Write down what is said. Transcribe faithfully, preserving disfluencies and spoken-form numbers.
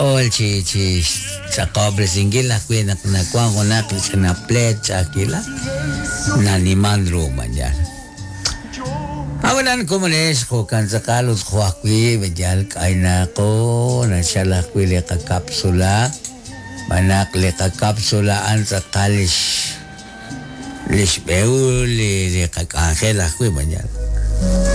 Ol chi chi sa cobre singgil ako na nakuha ko na sa na plate sa akila na ni mandro man yan. Awalan ko manes ko kan sa kalos ko akwi bajal kay na ko na siya lakwi le ka kapsula manak le ka kapsulaan sa kalis lis beul le ka angel akwi man yan.